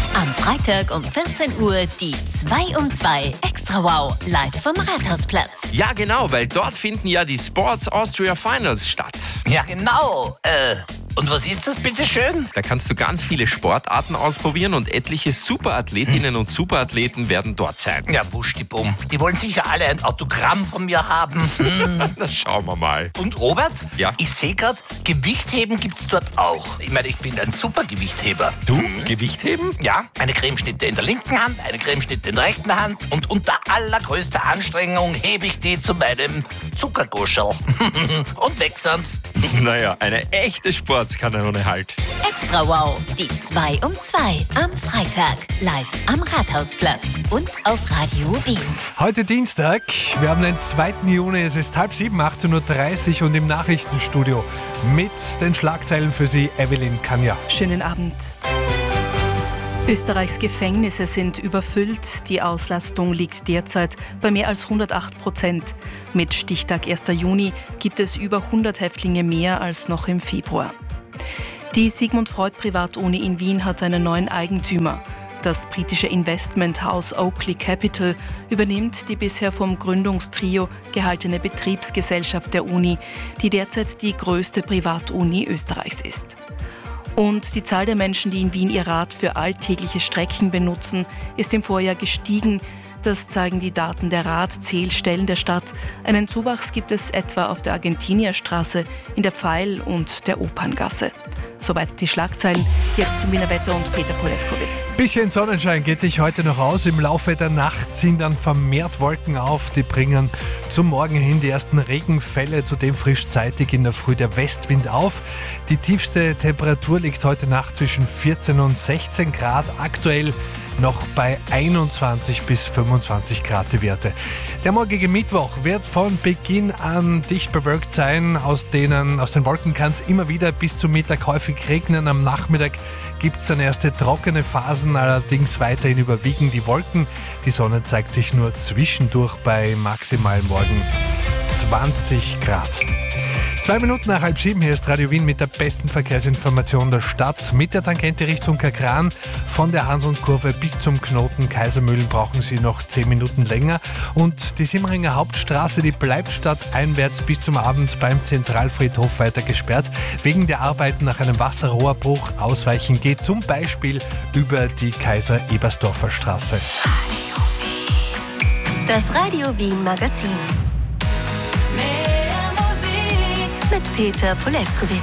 Am Freitag um 14 Uhr die 2 um 2 Extra Wow live vom Rathausplatz. Ja, genau, weil dort finden ja die Sports Austria Finals statt. Ja, genau. Und was ist das, bitteschön? Da kannst du ganz viele Sportarten ausprobieren und etliche Superathletinnen und Superathleten werden dort sein. Ja, wuschdibumm. Die wollen sicher alle ein Autogramm von mir haben. Na, schauen wir mal. Und Robert? Ja? Ich sehe gerade, Gewichtheben gibt's dort auch. Ich meine, ich bin ein super Gewichtheber. Du? Gewichtheben? Ja, eine Cremeschnitte in der linken Hand, eine Cremeschnitte in der rechten Hand und unter allergrößter Anstrengung hebe ich die zu meinem Zuckerguscherl. Und weg sind's. Naja, eine echte Sportskanone halt. Extra Wow, die 2 um 2 am Freitag live am Rathausplatz und auf Radio Wien. Heute Dienstag, wir haben den 2. Juni, es ist 6:30, 18:30 Uhr und im Nachrichtenstudio mit den Schlagzeilen für Sie Evelyn Kanja. Schönen Abend. Österreichs Gefängnisse sind überfüllt. Die Auslastung liegt derzeit bei mehr als 108%. Mit Stichtag 1. Juni gibt es über 100 Häftlinge mehr als noch im Februar. Die Sigmund Freud Privatuni in Wien hat einen neuen Eigentümer. Das britische Investmenthaus Oakley Capital übernimmt die bisher vom Gründungstrio gehaltene Betriebsgesellschaft der Uni, die derzeit die größte Privatuni Österreichs ist. Und die Zahl der Menschen, die in Wien ihr Rad für alltägliche Strecken benutzen, ist im Vorjahr gestiegen. Das zeigen die Daten der Radzählstellen der Stadt. Einen Zuwachs gibt es etwa auf der Argentinierstraße, in der Pfeil- und der Operngasse. Soweit die Schlagzeilen. Jetzt zum Wiener Wetter und Peter Polewkowitz. Bisschen Sonnenschein geht sich heute noch aus. Im Laufe der Nacht ziehen dann vermehrt Wolken auf. Die bringen zum Morgen hin die ersten Regenfälle, zudem frischzeitig in der Früh der Westwind auf. Die tiefste Temperatur liegt heute Nacht zwischen 14 und 16 Grad. Aktuell noch bei 21 bis 25 Grad die Werte. Der morgige Mittwoch wird von Beginn an dicht bewölkt sein. Aus den Wolken kann es immer wieder bis zum Mittag häufig regnen. Am Nachmittag gibt es dann erste trockene Phasen, allerdings weiterhin überwiegen die Wolken. Die Sonne zeigt sich nur zwischendurch bei maximal morgen 20 Grad. 2 Minuten nach 6:30, hier ist Radio Wien mit der besten Verkehrsinformation der Stadt. Mit der Tangente Richtung Kagran von der Hans-und-Kurve bis zum Knoten Kaisermühlen brauchen Sie noch 10 Minuten länger. Und die Simmeringer Hauptstraße, die bleibt stadteinwärts bis zum Abend beim Zentralfriedhof weiter gesperrt. Wegen der Arbeiten nach einem Wasserrohrbruch ausweichen geht zum Beispiel über die Kaiser-Ebersdorfer Straße. Das Radio Wien Magazin. Mit Peter Polewkowitz.